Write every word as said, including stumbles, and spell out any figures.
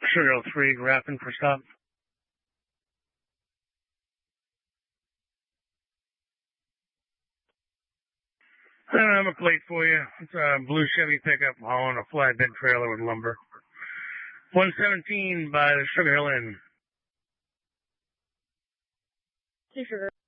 Sugar Hill three, Graffin for stop. I have a plate for you. It's a blue Chevy pickup hauling a flatbed trailer with lumber. one seventeen by the Sugar Hill Inn. Hey, Sugar.